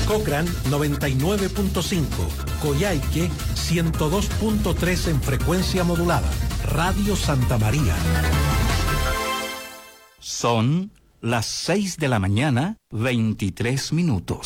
Cochrane 99.5, Coyhaique 102.3 en frecuencia modulada. Radio Santa María. Son las 6 de la mañana, 23 minutos.